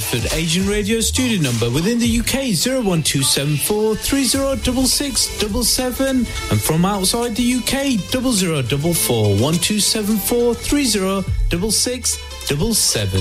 Bradford, Asian Radio studio number within the UK 01274 306677, and from outside the UK 0044 1274 306677.